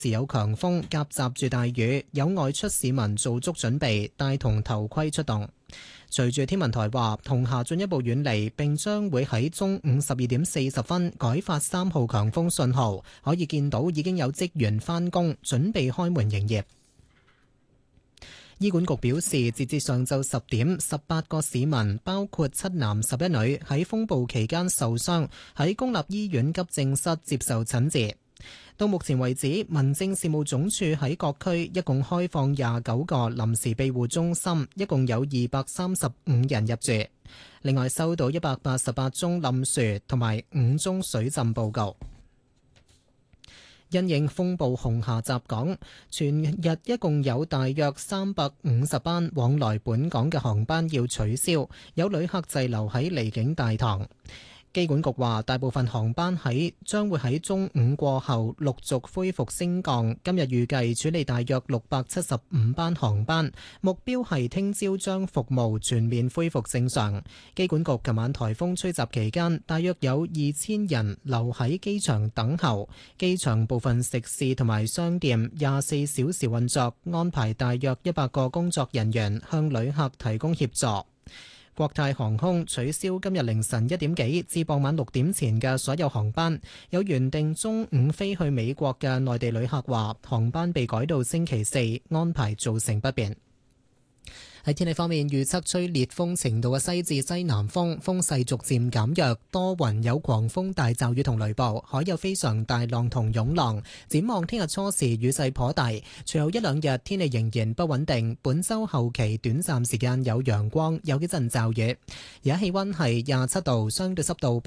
時有強風夾雜住大雨，有外出市民做足準備，帶同頭盔出動。隨住天文台話，同霞進一步遠離，並將會喺中午12:40改發3號強風信號，可以見到已經有職員返工，準備開門營業。醫管局表示，截至上晝10點，18個市民，包括7男11女，喺風暴期間受傷，喺公立醫院急症室接受診治。到目前為止，民政事務總署喺各區一共開放29個臨時庇護中心，一共有235人入住。另外收到188宗冧樹同埋5宗水浸報告。因應風暴紅霞襲港，全日一共有大約350班往來本港嘅航班要取消，有旅客滯留喺離境大堂。機管局話，大部分航班將會喺中午過後陸續恢復升降。今日預計處理大約675班航班，目標係聽朝將服務全面恢復正常。機管局琴晚颱風吹襲期間，大約有2000人留喺機場等候。機場部分食肆同埋商店24小時運作，安排大約100個工作人員向旅客提供協助。國泰航空取消今日凌晨1點幾至傍晚6點前嘅所有航班，有原定中午飛去美國嘅內地旅客話，航班被改到星期四，安排造成不便。喺天氣方面，預測吹烈風程度嘅西至西南風，風勢逐漸減弱，多雲有狂風大驟雨同雷暴，海有非常大浪同湧浪。展望聽日初時雨勢頗大，隨後一兩日天氣仍然不穩定。本週後期短暫時間有陽光，有幾陣驟雨。而家氣溫係27度，相對濕度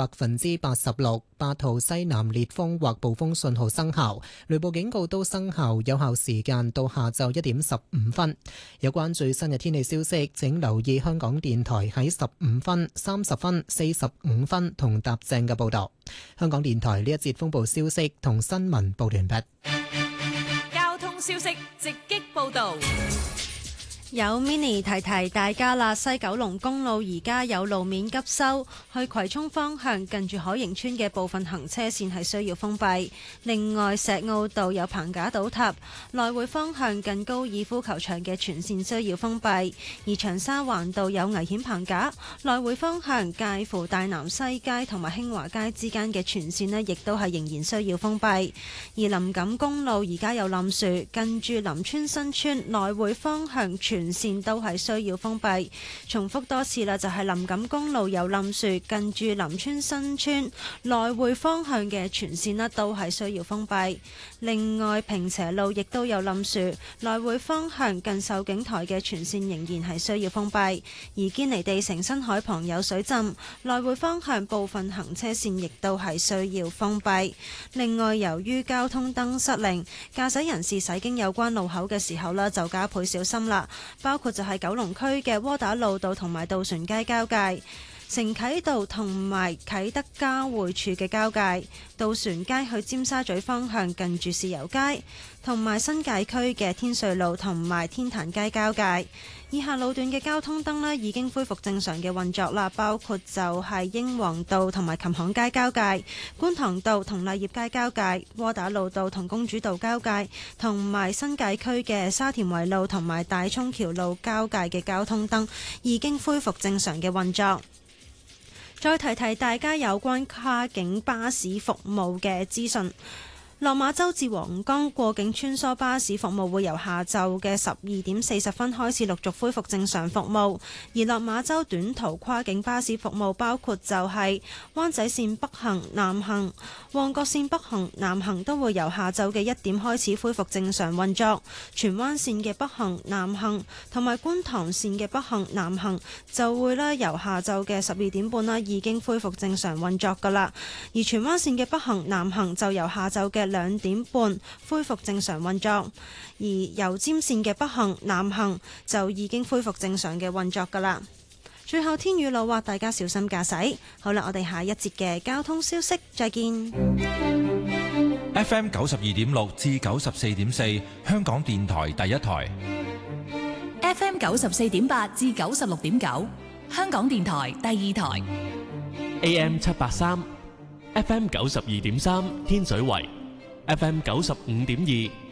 86%，8號西南烈風或暴風信號生效，雷暴警告都生效，有效時間到下晝1點15分。有關最新嘅天氣消息，請留意香港電台喺15分、30分、45分同踏正嘅報道。香港電台呢一節風暴消息同新聞報完畢。 交通消息直擊報道。 有 mini 提提大家啦，西九龍公路而家有路面急修，去葵涌方向近住海盈村嘅部分行車線係需要封閉。另外，石澳道有棚架倒塌，來回方向近高爾夫球場嘅全線需要封閉。而長沙灣道有危險棚架，來回方向介乎大南西街同埋興華街之間嘅全線呢，亦都係仍然需要封閉。而林錦公路而家有冧樹，近住林村新村來回方向全線都係需要封閉。重複多次啦，就係林錦公路有冧樹，近住林村新村來回方向嘅全線呢都係需要封閉。另外，坪輋路亦都有冧樹，來回方向近秀景台嘅全線仍然係需要封閉。而堅尼地城新海旁有水浸，來回方向部分行車線亦都係需要封閉。另外，由於交通燈失靈，駕駛人士駛經有關路口嘅時候呢就加倍小心啦。包括就係九龍區嘅窩打老道同埋渡船街交界、承啟道同埋啟德交匯處嘅交界、渡船街去尖沙咀方向近住豉油街，同埋新界區嘅天瑞路同埋天壇街交界。以下路段嘅交通燈呢已經恢復正常嘅運作啦，包括就係英皇道同埋琴行街交界、觀塘道同勵業街交界、窩打老道同公主道交界，同埋新界區嘅沙田圍路同埋大涌橋路交界嘅交通燈已經恢復正常嘅運作。再提提大家有關跨境巴士服務嘅資訊。落馬洲至皇崗過境穿梭巴士服務會由下晝嘅12點40分開始陸續恢復正常服務，而落馬洲短途跨境巴士服務包括就係灣仔線北行、南行、旺角線北行、南行都會由下晝嘅1點開始恢復正常運作，荃灣線嘅北行、南行同埋觀塘線嘅北行、南行就會由下晝嘅12點半已經恢復正常運作㗎喇，而荃灣線嘅北行、南行就由下晝嘅2點半恢復正常運作，而油尖線嘅北行、南行就已經恢復正常嘅運作㗎喇。最後天雨路滑，大家小心駕駛。好啦，我哋下一節嘅交通消息再見。 FM 92.6至94.4，香港電台第一台。 FM 94.8至96.9，香港電台第二台。 AM 783，FM 92.3，天水圍。 FM 95.2